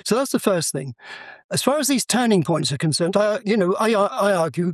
So that's the first thing. As far as these turning points are concerned, I argue,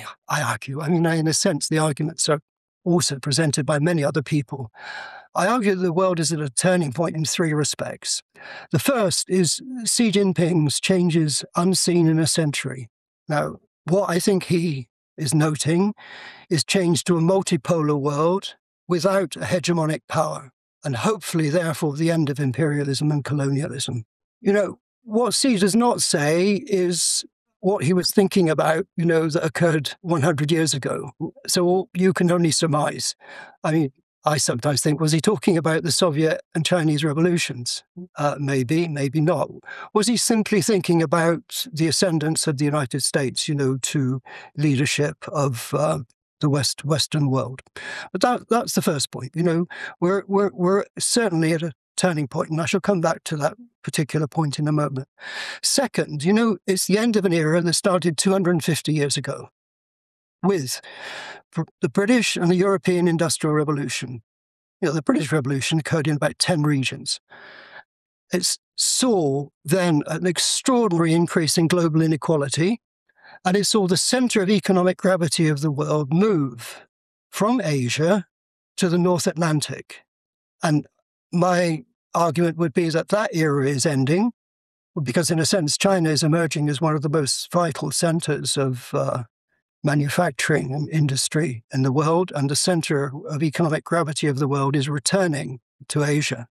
in a sense, the arguments are also presented by many other people. I argue that the world is at a turning point in three respects. The first is Xi Jinping's changes unseen in a century. Now, what I think he is noting is change to a multipolar world without a hegemonic power, and hopefully, therefore, the end of imperialism and colonialism. What Xi does not say is what he was thinking about, that occurred 100 years ago. So you can only surmise. I sometimes think, was he talking about the Soviet and Chinese revolutions? Maybe, maybe not. Was he simply thinking about the ascendance of the United States, to leadership of the Western world? But that's the first point. We're certainly at a turning point, and I shall come back to that particular point in a moment. Second, it's the end of an era that started 250 years ago with the British and the European Industrial Revolution. The British Revolution occurred in about 10 regions. It saw then an extraordinary increase in global inequality, and it saw the center of economic gravity of the world move from Asia to the North Atlantic. And my argument would be that era is ending, because in a sense, China is emerging as one of the most vital centers of manufacturing and industry in the world, and the center of economic gravity of the world is returning to Asia.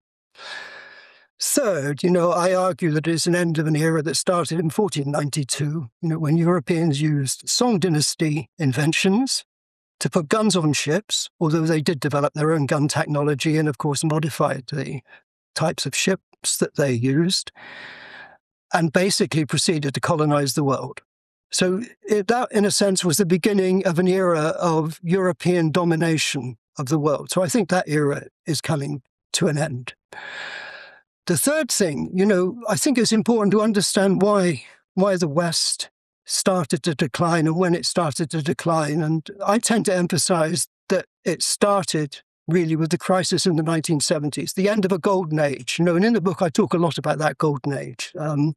Third, I argue that it is an end of an era that started in 1492, when Europeans used Song dynasty inventions to put guns on ships, although they did develop their own gun technology and, of course, modified the types of ships that they used, and basically proceeded to colonize the world. So that, in a sense, was the beginning of an era of European domination of the world. So I think that era is coming to an end. The third thing, I think it's important to understand why the West started to decline and when it started to decline. And I tend to emphasize that it started really with the crisis in the 1970s, the end of a golden age. And in the book, I talk a lot about that golden age.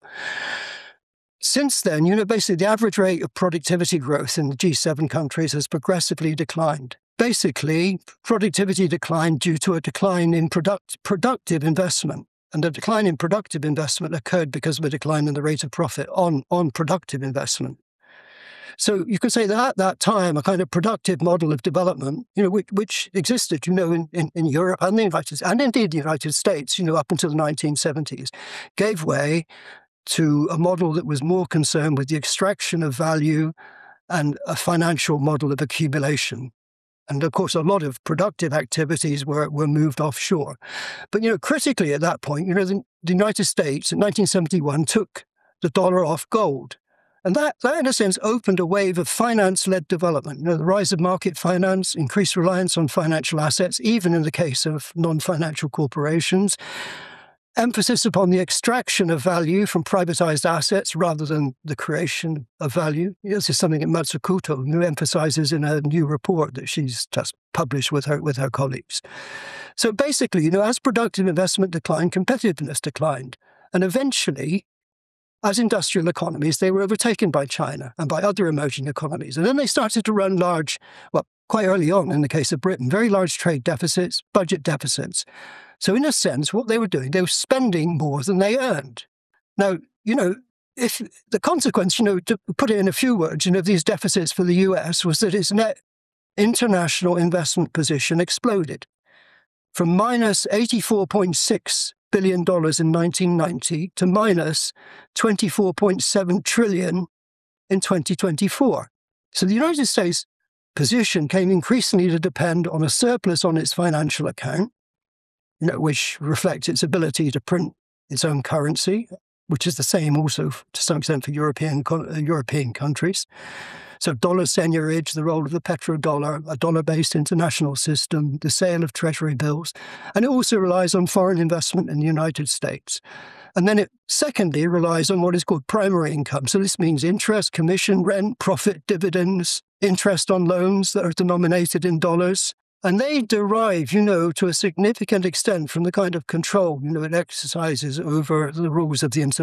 Since then, basically the average rate of productivity growth in the G7 countries has progressively declined. Basically, productivity declined due to a decline in productive investment. And the decline in productive investment occurred because of a decline in the rate of profit on productive investment. So you could say that at that time, a kind of productive model of development, which existed, in Europe and indeed the United States, up until the 1970s, gave way to a model that was more concerned with the extraction of value and a financial model of accumulation. And of course, a lot of productive activities were moved offshore. But, critically at that point, the United States in 1971 took the dollar off gold. And that, in a sense, opened a wave of finance-led development. The rise of market finance, increased reliance on financial assets, even in the case of non-financial corporations, emphasis upon the extraction of value from privatized assets rather than the creation of value. This is something that Matsukoto emphasizes in a new report that she's just published with her colleagues. So basically, as productive investment declined, competitiveness declined. And eventually, as industrial economies, they were overtaken by China and by other emerging economies. And then they started to run quite early on in the case of Britain, very large trade deficits, budget deficits. So in a sense, what they were doing, they were spending more than they earned. Now, if the consequence, to put it in a few words, of these deficits for the US was that its net international investment position exploded from minus $84.6 billion in 1990 to minus $24.7 trillion in 2024. So the United States position came increasingly to depend on a surplus on its financial account, which reflects its ability to print its own currency, which is the same also to some extent for European countries. So dollar seigniorage, the role of the petrodollar, a dollar-based international system, the sale of treasury bills, and it also relies on foreign investment in the United States. And then it, secondly, relies on what is called primary income. So this means interest, commission, rent, profit, dividends, interest on loans that are denominated in dollars. And they derive, to a significant extent from the kind of control, it exercises over the rules of the international